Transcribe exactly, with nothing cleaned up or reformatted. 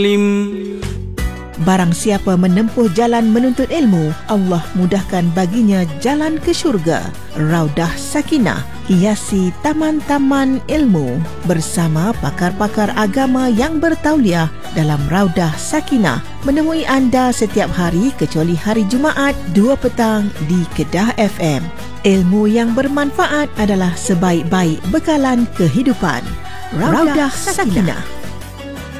Barang siapa menempuh jalan menuntut ilmu, Allah mudahkan baginya jalan ke syurga. Raudah Sakinah, hiasi taman-taman ilmu bersama pakar-pakar agama yang bertauliah dalam Raudah Sakinah menemui anda setiap hari kecuali hari Jumaat dua petang di Kedah F M. Ilmu yang bermanfaat adalah sebaik-baik bekalan kehidupan. Raudah Sakinah.